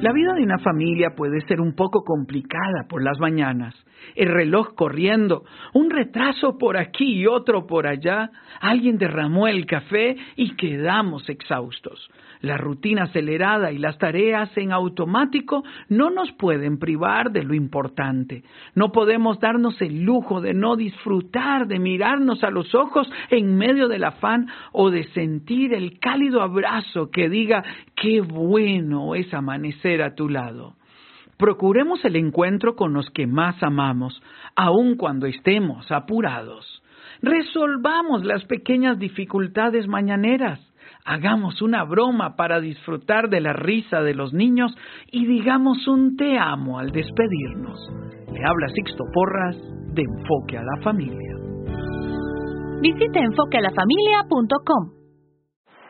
La vida de una familia puede ser un poco complicada por las mañanas. El reloj corriendo, un retraso por aquí y otro por allá, alguien derramó el café y quedamos exhaustos. La rutina acelerada y las tareas en automático no nos pueden privar de lo importante. No podemos darnos el lujo de no disfrutar, de mirarnos a los ojos en medio del afán o de sentir el cálido abrazo que diga qué bueno es amanecer a tu lado. Procuremos el encuentro con los que más amamos, aun cuando estemos apurados. Resolvamos las pequeñas dificultades mañaneras. Hagamos una broma para disfrutar de la risa de los niños y digamos un te amo al despedirnos. Le habla Sixto Porras de Enfoque a la Familia. Visite enfoquealafamilia.com.